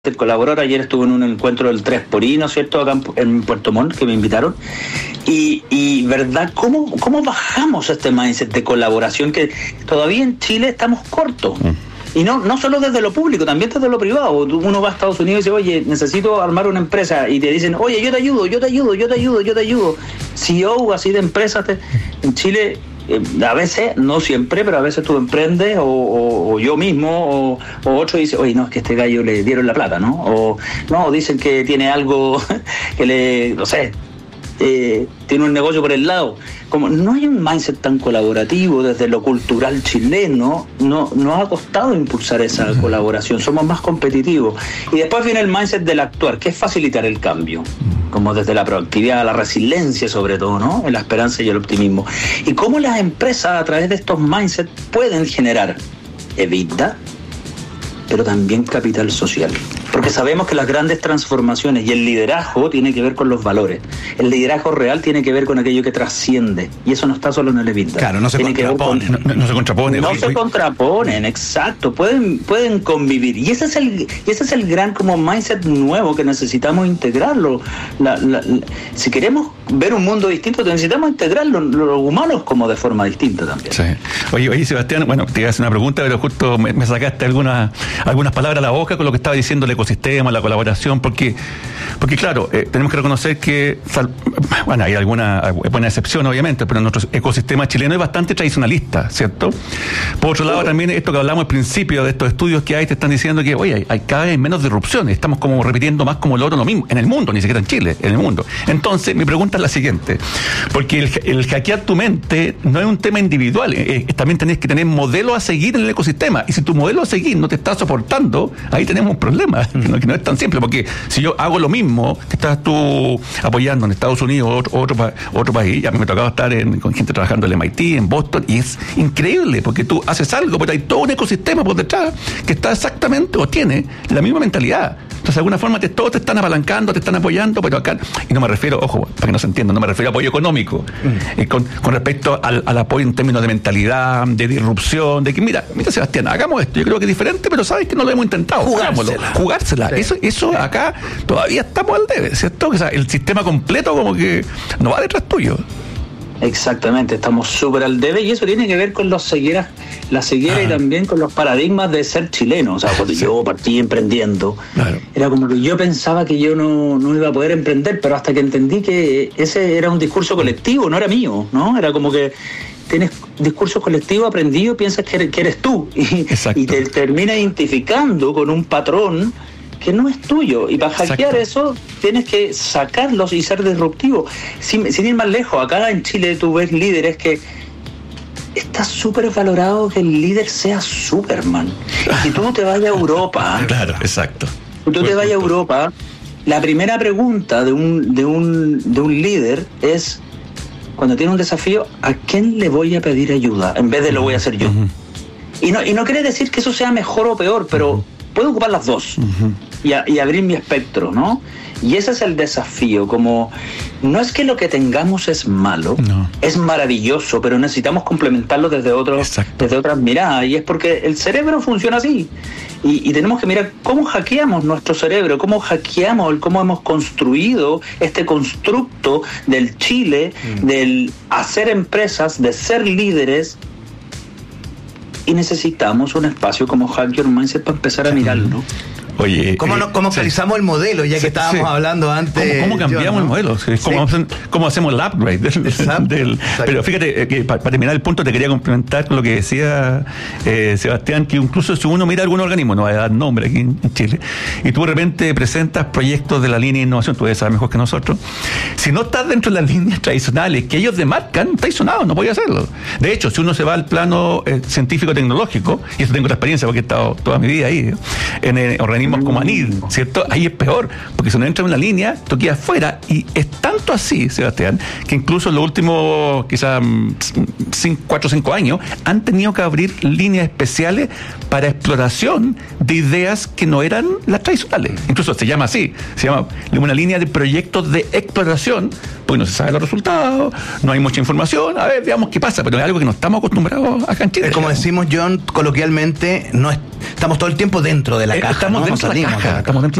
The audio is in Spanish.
el colaborador. Ayer estuve en un encuentro del 3xI, ¿no es cierto?, acá en Puerto Montt, que me invitaron. Y ¿verdad? ¿Cómo bajamos este mindset de colaboración que todavía en Chile estamos cortos? Y no solo desde lo público, también desde lo privado. Uno va a Estados Unidos y dice, oye, necesito armar una empresa, y te dicen, oye, yo te ayudo. CEO así de empresas. En Chile, a veces, no siempre, pero a veces tú emprendes, o yo mismo, o otro dice, oye, no, es que a este gallo le dieron la plata, ¿no? O no, dicen que tiene algo que no sé, tiene un negocio por el lado. Como no hay un mindset tan colaborativo desde lo cultural chileno, no ha costado impulsar esa colaboración, somos más competitivos. Y después viene el mindset del actuar, que es facilitar el cambio, como desde la proactividad, la resiliencia sobre todo, ¿no? La esperanza y el optimismo. Y cómo las empresas a través de estos mindsets pueden generar EBITDA, pero también capital social. Porque sabemos que las grandes transformaciones y el liderazgo tiene que ver con los valores. El liderazgo real tiene que ver con aquello que trasciende. Y eso no está solo en el EBITDA. Claro, no se contraponen. No se contraponen. No se contraponen, exacto. Pueden convivir. Y ese es el gran como mindset nuevo que necesitamos integrarlo. Si queremos ver un mundo distinto, necesitamos integrar los humanos como de forma distinta también. Sí. Oye, Sebastián, bueno, te iba a hacer una pregunta, pero justo me sacaste algunas palabras a la boca con lo que estaba diciendo el ecosistema, la colaboración, porque claro, tenemos que reconocer que, bueno, hay alguna buena excepción obviamente, pero nuestro ecosistema chileno es bastante tradicionalista, ¿cierto? Por otro lado, también esto que hablamos al principio de estos estudios que hay, te están diciendo que, oye, hay cada vez menos disrupciones, estamos como repitiendo más como loro lo mismo, en el mundo, ni siquiera en Chile, en el mundo. Entonces, mi pregunta es la siguiente, porque el hackear tu mente no es un tema individual, también tenés que tener modelos a seguir en el ecosistema, y si tu modelo a seguir no te está soportando, ahí tenemos un problema, que no es tan simple, porque si yo hago lo mismo que estás tú apoyando en Estados Unidos o otro país, ya me ha tocado estar con gente trabajando en el MIT, en Boston, y es increíble, porque tú haces algo, pero hay todo un ecosistema por detrás que está exactamente, o tiene la misma mentalidad. Entonces, de alguna forma, todos te están apalancando, te están apoyando, pero acá, y no me refiero, ojo, para que no se entienda, no me refiero a apoyo económico, con respecto al apoyo en términos de mentalidad, de disrupción, de que, mira, Sebastián, hagamos esto, yo creo que es diferente, pero sabes que no lo hemos intentado, jugársela. Sí. Eso acá todavía estamos al debe, ¿cierto? O sea, el sistema completo como que no va detrás tuyo. Exactamente, estamos súper al debe, y eso tiene que ver con la ceguera y también con los paradigmas de ser chileno. O sea, cuando yo partí emprendiendo, era como que yo pensaba que yo no iba a poder emprender, pero hasta que entendí que ese era un discurso colectivo, no era mío, ¿no? Era como que tienes discurso colectivo aprendido, piensas que eres tú, y te terminas identificando con un patrón que no es tuyo, y para hackear eso tienes que sacarlos y ser disruptivo. Sin ir más lejos, acá en Chile tú ves líderes que está súper valorado que el líder sea Superman. Si tú te vayas a Europa, claro, exacto. Si tú te vayas a Europa, la primera pregunta de un líder es, cuando tiene un desafío, ¿a quién le voy a pedir ayuda? En vez de lo voy a hacer yo. Y no quiere decir que eso sea mejor o peor, pero puedo ocupar las dos y abrir mi espectro, ¿no? Y ese es el desafío, como no es que lo que tengamos es malo, es maravilloso, pero necesitamos complementarlo desde otras miradas, y es porque el cerebro funciona así, y tenemos que mirar cómo hackeamos nuestro cerebro, cómo hemos construido este constructo del Chile, del hacer empresas, de ser líderes. Y necesitamos un espacio como Hack Your Mindset para empezar a mirarlo. Oye, ¿cómo actualizamos el modelo? Ya que estábamos hablando antes. ¿Cómo cambiamos el modelo? ¿Cómo hacemos el upgrade del? Pero fíjate que para terminar el punto te quería complementar con lo que decía Sebastián, que incluso si uno mira algún organismo, no va a dar nombre aquí en Chile, y tú de repente presentas proyectos de la línea de innovación, tú debes saber mejor que nosotros, si no estás dentro de las líneas tradicionales que ellos demarcan, estás sonado, no podía hacerlo. De hecho, si uno se va al plano científico-tecnológico, y eso tengo la experiencia porque he estado toda mi vida ahí, en organismos como ANID, ¿cierto? Ahí es peor, porque si no entras en una línea, tú quedas fuera, y es tanto así, Sebastián, que incluso en los últimos quizás 4 o 5 años han tenido que abrir líneas especiales para exploración de ideas que no eran las tradicionales. Incluso se llama así, se llama una línea de proyectos de exploración, porque no se saben los resultados, no hay mucha información, a ver, veamos qué pasa, pero es algo que no estamos acostumbrados acá en Chile. Es como decimos, John, coloquialmente, no estamos todo el tiempo dentro de la caja. Estamos dentro de la caja, estamos dentro